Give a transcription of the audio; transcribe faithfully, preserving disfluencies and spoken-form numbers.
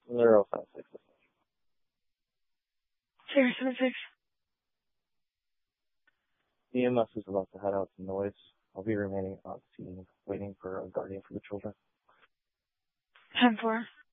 Zero five six. Zero seven six. E M S is about to head out to noise. I'll be remaining on scene, waiting for a guardian for the children. ten four.